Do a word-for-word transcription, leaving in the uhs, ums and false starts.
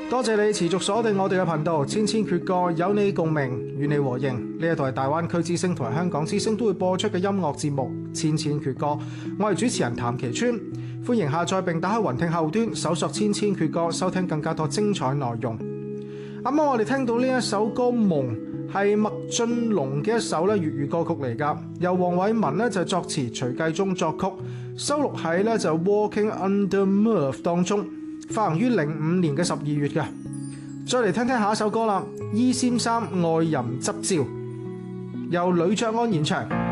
多謝你持續鎖定我哋嘅頻道，千千闕歌，有你共鳴，與你和應。呢一度係大灣區之聲同埋香港之聲都會播出嘅音樂節目《千千闕歌》，我係主持人譚其川，歡迎下載並打開雲聽後端，搜索千千闕歌，收聽更加多精彩內容。啱啱我哋聽到呢一首歌《夢》，係麥浚龍嘅一首咧粵語歌曲嚟㗎，由黃偉文咧就作詞，徐繼忠作曲，收錄喺咧就《Walking Under Mirth》當中。發行於零五年嘅十二月嘅，再嚟聽聽下一首歌啦，《伊先生愛人執照》，由呂爵安演唱。